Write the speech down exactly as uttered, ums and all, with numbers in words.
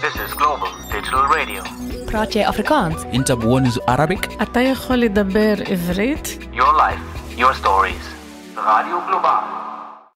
This is Global Digital Radio. براتي أفريكانس. أنت بونز Arabic. אתה יכול לדבר עברית? Your life, your stories. Radio Global.